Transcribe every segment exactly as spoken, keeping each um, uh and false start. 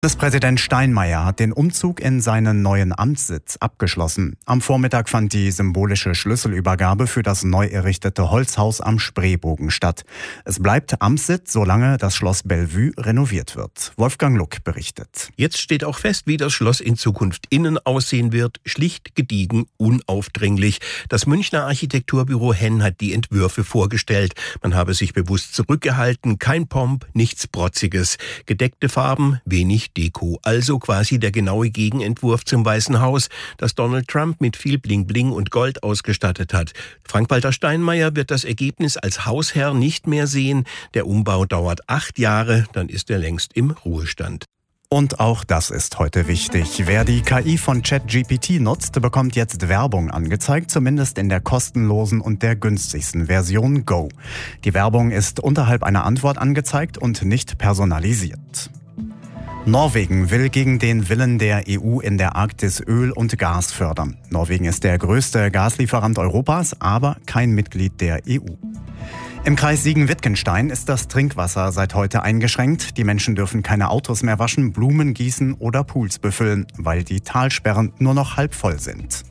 Bundespräsident Steinmeier hat den Umzug in seinen neuen Amtssitz abgeschlossen. Am Vormittag fand die symbolische Schlüsselübergabe für das neu errichtete Holzhaus am Spreebogen statt. Es bleibt Amtssitz, solange das Schloss Bellevue renoviert wird. Wolfgang Luck berichtet. Jetzt steht auch fest, wie das Schloss in Zukunft innen aussehen wird. Schlicht, gediegen, unaufdringlich. Das Münchner Architekturbüro Henn hat die Entwürfe vorgestellt. Man habe sich bewusst zurückgehalten. Kein Pomp, nichts Protziges. Gedeckte Farben, wenig Deko, also quasi der genaue Gegenentwurf zum Weißen Haus, das Donald Trump mit viel Bling-Bling und Gold ausgestattet hat. Frank-Walter Steinmeier wird das Ergebnis als Hausherr nicht mehr sehen. Der Umbau dauert acht Jahre, dann ist er längst im Ruhestand. Und auch das ist heute wichtig. Wer die K I von ChatGPT nutzt, bekommt jetzt Werbung angezeigt, zumindest in der kostenlosen und der günstigsten Version Go. Die Werbung ist unterhalb einer Antwort angezeigt und nicht personalisiert. Norwegen will gegen den Willen der E U in der Arktis Öl und Gas fördern. Norwegen ist der größte Gaslieferant Europas, aber kein Mitglied der E U. Im Kreis Siegen-Wittgenstein ist das Trinkwasser seit heute eingeschränkt. Die Menschen dürfen keine Autos mehr waschen, Blumen gießen oder Pools befüllen, weil die Talsperren nur noch halb voll sind.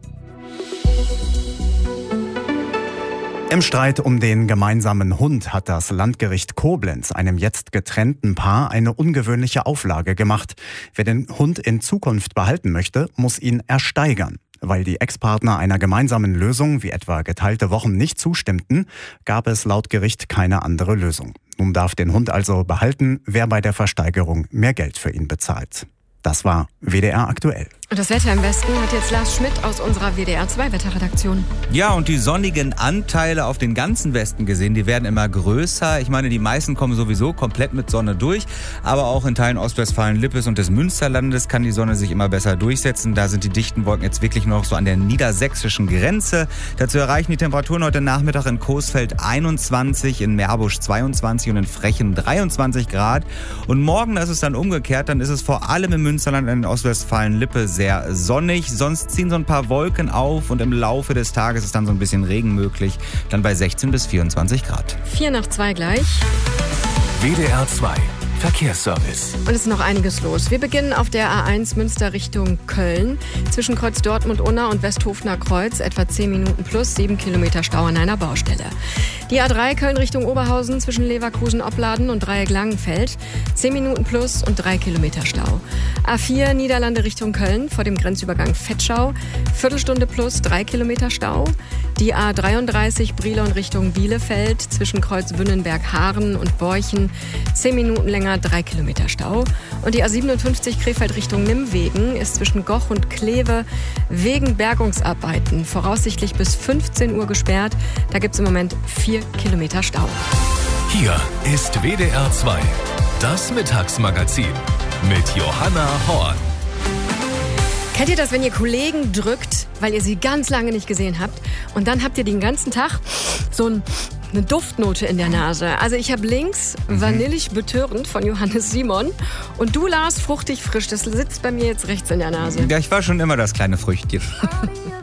Im Streit um den gemeinsamen Hund hat das Landgericht Koblenz einem jetzt getrennten Paar eine ungewöhnliche Auflage gemacht. Wer den Hund in Zukunft behalten möchte, muss ihn ersteigern. Weil die Ex-Partner einer gemeinsamen Lösung, wie etwa geteilte Wochen, nicht zustimmten, gab es laut Gericht keine andere Lösung. Nun darf den Hund also behalten, wer bei der Versteigerung mehr Geld für ihn bezahlt. Das war W D R aktuell. Und das Wetter im Westen hat jetzt Lars Schmidt aus unserer W D R zwei Wetterredaktion. Ja, und die sonnigen Anteile auf den ganzen Westen gesehen, die werden immer größer. Ich meine, die meisten kommen sowieso komplett mit Sonne durch. Aber auch in Teilen Ostwestfalen-Lippes und des Münsterlandes kann die Sonne sich immer besser durchsetzen. Da sind die dichten Wolken jetzt wirklich noch so an der niedersächsischen Grenze. Dazu erreichen die Temperaturen heute Nachmittag in Coesfeld einundzwanzig, in Meerbusch zweiundzwanzig und in Frechen dreiundzwanzig Grad. Und morgen, das ist dann umgekehrt, dann ist es vor allem im Münsterland und in Ostwestfalen-Lippe sehr sonnig. Sonst ziehen so ein paar Wolken auf und im Laufe des Tages ist dann so ein bisschen Regen möglich. Dann bei sechzehn bis vierundzwanzig Grad. Vier nach zwei gleich. W D R zwei Verkehrsservice. Und es ist noch einiges los. Wir beginnen auf der A eins Münster Richtung Köln. Zwischen Kreuz Dortmund-Unna und Westhofener Kreuz etwa zehn Minuten plus sieben Kilometer Stau an einer Baustelle. Die A drei Köln Richtung Oberhausen zwischen Leverkusen-Opladen und Dreieck-Langenfeld zehn Minuten plus und drei Kilometer Stau. A vier Niederlande Richtung Köln vor dem Grenzübergang Vetschau Viertelstunde plus drei Kilometer Stau. Die A dreiunddreißig Brilon Richtung Bielefeld zwischen Kreuz Wünnenberg-Haaren und Borchen zehn Minuten länger, drei Kilometer Stau. Und die A siebenundfünfzig Krefeld Richtung Nimwegen ist zwischen Goch und Kleve wegen Bergungsarbeiten voraussichtlich bis fünfzehn Uhr gesperrt. Da gibt es im Moment vier Kilometer Stau. Hier ist W D R zwei, das Mittagsmagazin mit Johanna Horn. Kennt ihr das, wenn ihr Kollegen drückt, weil ihr sie ganz lange nicht gesehen habt und dann habt ihr den ganzen Tag so ein eine Duftnote in der Nase. Also ich habe links vanillig betörend von Johannes Simon und du, Lars, fruchtig frisch. Das sitzt bei mir jetzt rechts in der Nase. Ja, ich war schon immer das kleine Früchtchen.